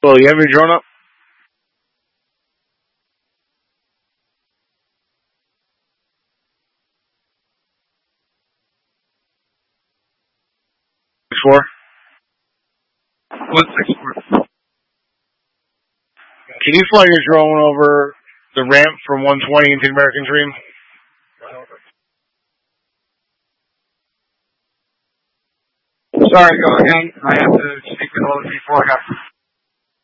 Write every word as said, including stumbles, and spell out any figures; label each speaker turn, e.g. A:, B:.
A: Well, you have your drone up? six four?
B: one six four.
A: Can you fly your drone over the ramp from one twenty into the American Dream?
B: Sorry, go again. I have to speak with all the people I got.